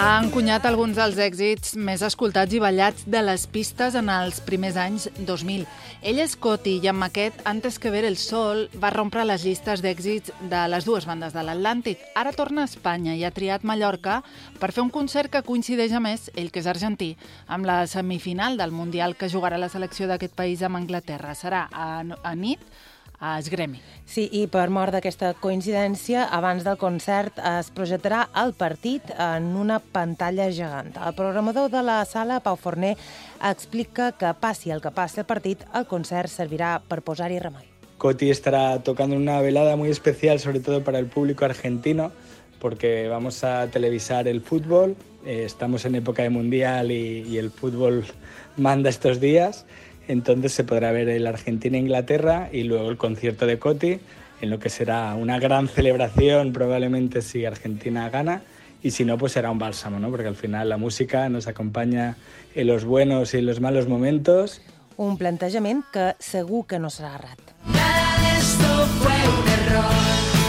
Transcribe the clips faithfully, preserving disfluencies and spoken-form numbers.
Ha encunyat alguns dels èxits més escoltats i ballats de les pistes en els primers anys dos mil. Ell és Coti i amb aquest Antes que ver el sol va rompre les llistes d'èxits de les dues bandes de l'Atlàntic. Ara torna a Espanya i ha triat Mallorca per fer un concert que coincideix, a més, ell que és argentí, amb la semifinal del Mundial que jugarà la selecció d'aquest país amb Anglaterra. Serà a, a nit a Esgremi. Sí, i per mort d'aquesta coincidència, abans del concert es projectarà el partit en una pantalla gegant. El programador de la sala, Pau Forner, explica que passi el que passi al partit, el concert servirà per posar-hi remei. Coti estará tocando una velada muy especial, sobre todo para el público argentino, porque vamos a televisar el fútbol. Eh, estamos en época de mundial y, y el fútbol manda estos días. Entonces se podrá ver el Argentina-Inglaterra y luego el concierto de Coti, en lo que será una gran celebración, probablemente si Argentina gana, y si no, pues será un bálsamo, ¿no? Porque al final la música nos acompaña en los buenos y en los malos momentos. Un plantejament que segur que no serà errat. Nada de esto fue un error.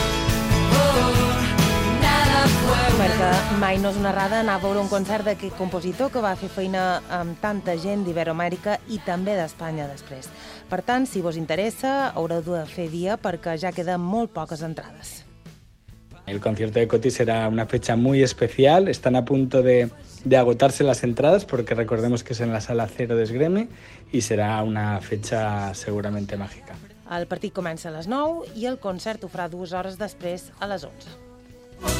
Perquè mai no és una errada anar a veure un concert d'aquest compositor que va fer feina amb tanta gent d'Iberoamèrica i també d'Espanya després. Per tant, si vos interessa, haureu de fer via perquè ja queden molt poques entrades. El concierto de Coti será una fecha muy especial. Están a punto de, de agotarse las entradas porque recordemos que es en la Sala Cero de Esgremi y será una fecha seguramente mágica. El partit comença a les nou i el concert ho farà dues hores després, a les onze.